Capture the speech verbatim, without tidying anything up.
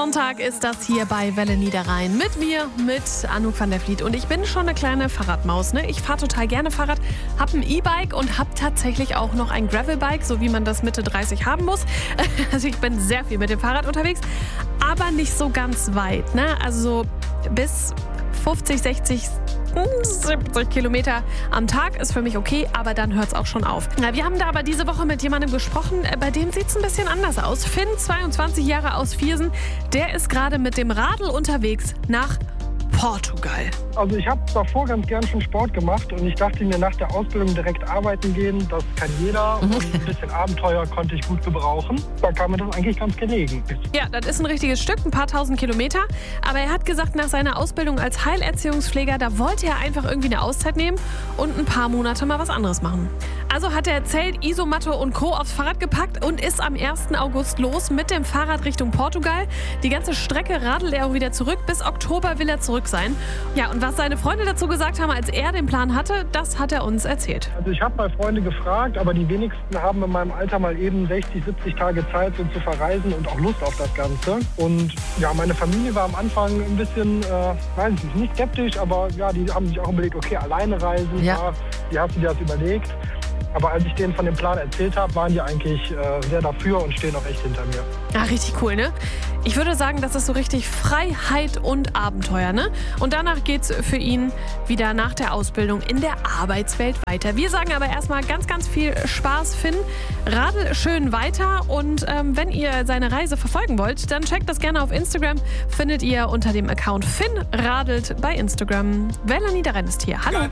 Sonntag ist das hier bei Welle Niederrhein mit mir, mit Anouk van der Vliet. Und ich bin schon eine kleine Fahrradmaus. Ne? Ich fahre total gerne Fahrrad, habe ein E-Bike und habe tatsächlich auch noch ein Gravelbike, so wie man das Mitte dreißig haben muss. Also ich bin sehr viel mit dem Fahrrad unterwegs, aber nicht so ganz weit. Ne? Also bis fünfzig, sechzig, siebzig Kilometer am Tag ist für mich okay, aber dann hört es auch schon auf. Na, wir haben da aber diese Woche mit jemandem gesprochen, bei dem sieht es ein bisschen anders aus. Finn, zweiundzwanzig Jahre aus Viersen, der ist gerade mit dem Radl unterwegs nach Portugal. Also ich habe davor ganz gern schon Sport gemacht und ich dachte mir, nach der Ausbildung direkt arbeiten gehen, das kann jeder und ein bisschen Abenteuer konnte ich gut gebrauchen. Da kam mir das eigentlich ganz gelegen. Ja, das ist ein richtiges Stück, ein paar tausend Kilometer. Aber er hat gesagt, nach seiner Ausbildung als Heilerziehungspfleger, da wollte er einfach irgendwie eine Auszeit nehmen und ein paar Monate mal was anderes machen. Also hat er Zelt, Isomatte und Co. aufs Fahrrad gepackt und ist am ersten August los mit dem Fahrrad Richtung Portugal. Die ganze Strecke radelt er auch wieder zurück. Bis Oktober will er zurück sein. Ja, und was seine Freunde dazu gesagt haben, als er den Plan hatte, das hat er uns erzählt. Also ich habe mal Freunde gefragt, aber die wenigsten haben in meinem Alter mal eben sechzig, siebzig Tage Zeit, so zu verreisen und auch Lust auf das Ganze. Und ja, meine Familie war am Anfang ein bisschen, äh, weiß ich nicht, nicht skeptisch, aber ja, die haben sich auch überlegt, okay, alleine reisen, ja. Ja, wie hast du dir das überlegt? Aber als ich denen von dem Plan erzählt habe, waren die eigentlich äh, sehr dafür und stehen auch echt hinter mir. Ah, richtig cool, ne? Ich würde sagen, das ist so richtig Freiheit und Abenteuer, ne? Und danach geht's für ihn wieder nach der Ausbildung in der Arbeitswelt weiter. Wir sagen aber erstmal ganz, ganz viel Spaß, Finn. Radel schön weiter und ähm, wenn ihr seine Reise verfolgen wollt, dann checkt das gerne auf Instagram. Findet ihr unter dem Account Finn radelt bei Instagram. Welle Niederrhein ist hier. Hallo.